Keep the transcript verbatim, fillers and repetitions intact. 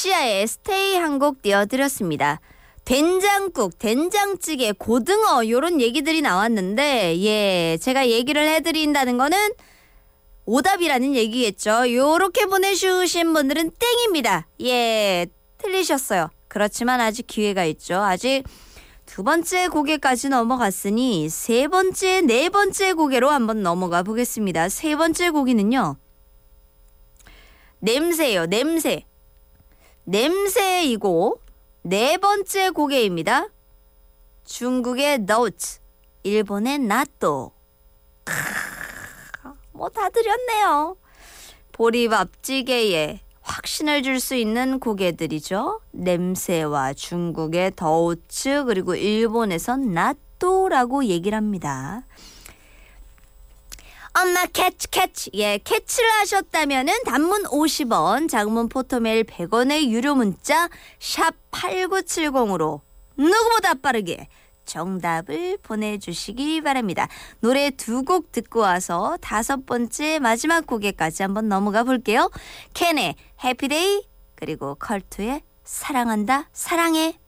시아의 스테이 한 곡 띄워드렸습니다. 된장국, 된장찌개, 고등어 요런 얘기들이 나왔는데 예, 제가 얘기를 해드린다는 거는 오답이라는 얘기겠죠. 요렇게 보내주신 분들은 땡입니다. 예, 틀리셨어요. 그렇지만 아직 기회가 있죠. 아직 두 번째 고개까지 넘어갔으니 세 번째, 네 번째 고개로 한번 넘어가 보겠습니다. 세 번째 고개는요. 냄새예요. 냄새. 냄새이고 네 번째 고개입니다. 중국의 너츠, 일본의 나또. 뭐 다 드렸네요. 보리밥찌개에 확신을 줄 수 있는 고개들이죠. 냄새와 중국의 더우츠 그리고 일본에선 나또라고 얘기를 합니다. 엄마 캐치 캐치. 예, 캐치를 하셨다면은 단문 오십 원, 장문 포토메일 백 원의 유료 문자 샵 팔구칠공으로 누구보다 빠르게 정답을 보내주시기 바랍니다. 노래 두 곡 듣고 와서 다섯 번째 마지막 곡에까지 한번 넘어가 볼게요. 캔의 해피데이 그리고 컬투의 사랑한다 사랑해.